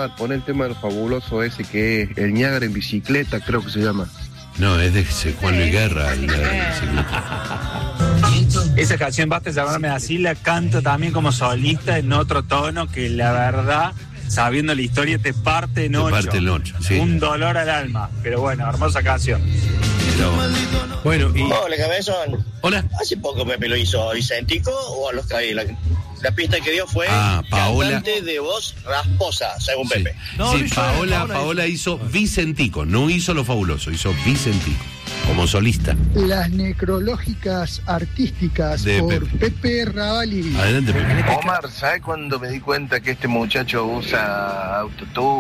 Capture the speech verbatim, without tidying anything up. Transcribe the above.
tema, poner el tema del fabuloso ese que es el Niágara en bicicleta, creo que se llama. No, es de Juan Luis Guerra, el Niágara en bicicleta. Esa canción Basta llamarme así la canto también como solista en otro tono que la verdad, sabiendo la historia, te parte en Te ocho. parte en ocho, sí. Un dolor al alma, pero bueno, hermosa canción. Pero, bueno, y... Hola, cabezón. Hola. Hace poco Pepe lo hizo Vicentico o a los que la, la pista que dio fue Ah, Paola. cantante de voz rasposa, según Sí, Pepe. No, sí no hizo- Paola, Paola Paola hizo Vicentico, no hizo Lo Fabuloso, hizo Vicentico, como solista. Las necrológicas artísticas De por Pepe. Pepe Ravalli. Adelante, Pepe. Omar, ¿sabes cuándo me di cuenta que este muchacho usa autotune?